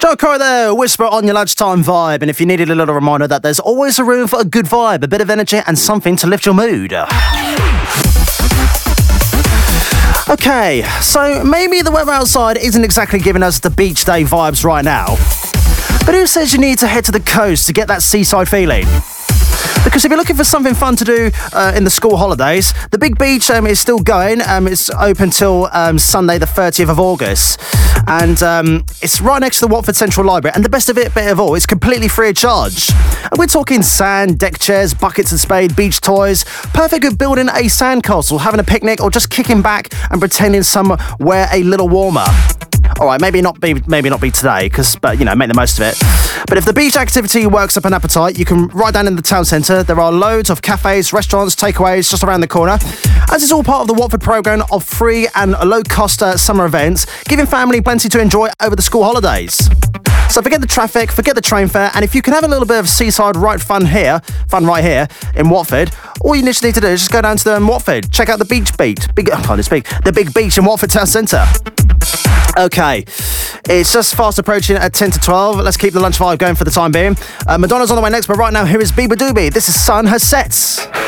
Joe Corey there, Whisper on your lunchtime vibe. And if you needed a little reminder that there's always a room for a good vibe, a bit of energy and something to lift your mood. Okay, so maybe the weather outside isn't exactly giving us the beach day vibes right now. But who says you need to head to the coast to get that seaside feeling? Because if you're looking for something fun to do in the school holidays, the Big Beach is still going. It's open till Sunday the 30th of August. And it's right next to the Watford Central Library. And the best of it, bit of all, it's completely free of charge. And we're talking sand, deck chairs, buckets and spade, beach toys. Perfect for building a sandcastle, having a picnic, or just kicking back and pretending somewhere a little warmer. All right, maybe not be today, but make the most of it. But if the beach activity works up an appetite, you can ride down in the town centre. There are loads of cafes, restaurants, takeaways just around the corner. As it's all part of the Watford programme of free and low-cost summer events, giving family plenty to enjoy over the school holidays. So forget the traffic, forget the train fare, and if you can have a little bit of seaside fun right here in Watford, all you just need to do is just go down to Watford, check out the the Big Beach in Watford Town Centre. Okay, it's just fast approaching at 10 to 12. Let's keep the lunch vibe going for the time being. Madonna's on the way next, but right now here is Biba Doobie. This is Sun Has Sets.